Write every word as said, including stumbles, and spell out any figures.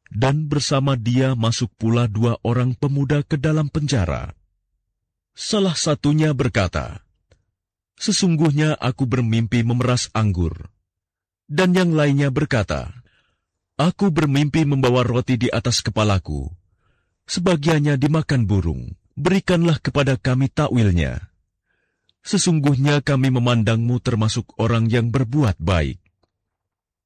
Dan bersama dia masuk pula dua orang pemuda ke dalam penjara. Salah satunya berkata, "Sesungguhnya aku bermimpi memeras anggur." Dan yang lainnya berkata, "Aku bermimpi membawa roti di atas kepalaku. Sebagiannya dimakan burung. Berikanlah kepada kami takwilnya. Sesungguhnya kami memandangmu termasuk orang yang berbuat baik."